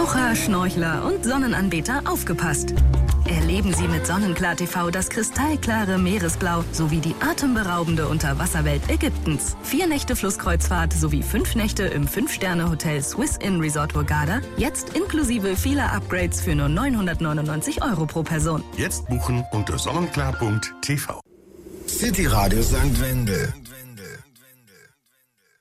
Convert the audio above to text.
Taucher, Schnorchler und Sonnenanbeter aufgepasst. Erleben Sie mit Sonnenklar TV das kristallklare Meeresblau sowie die atemberaubende Unterwasserwelt Ägyptens. 4 Nächte Flusskreuzfahrt sowie 5 Nächte im 5-Sterne-Hotel Swiss Inn Resort Hurghada. Jetzt inklusive vieler Upgrades für nur 999 € pro Person. Jetzt buchen unter sonnenklar.tv. City Radio St. Wendel.